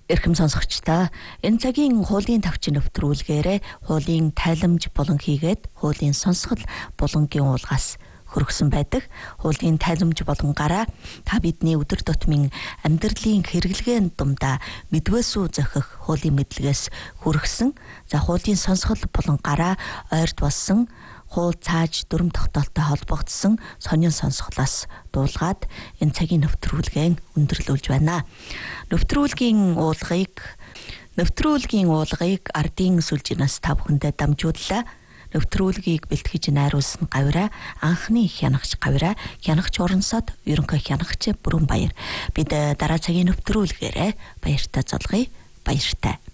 Эрхэм сонсогчдоо энэ цагийн хуулийн тавчин нэвтрүүлгээрээ хуулийн тайламж болон хийгээд хуулийн сонсгол болонгийн уулгаас хөргсөн байдаг. Хуулийн тайламж болон гараа та бидний өдөр тутмын амьдралын хэрэглгээнд дундаа мэдвэсүү зохих хуулийн мэдлэгээс хүргэсэн. За хуулийн сонсгол болон гараа ойрд болсон хууль цааж дүрм тогтоолтой холбогдсон сонин сонсголоос дуулгаад энэ цагийн нэвтрүүлгээ өндөрлүүлж байна. Нэвтрүүлгийн уулгыг ардын сүлжинаас та бүхэндээ дамжууллаа. Нэвтрүүлгийг бэлтгэж найруулсан гавьраа анхны хянагч гавьраа хянагч Оронсод ерөнхий хянагч Бүрэн Баяр. Бид дараа цагийн нэвтрүүлгээрээ баяртай золгоё. Баяртай.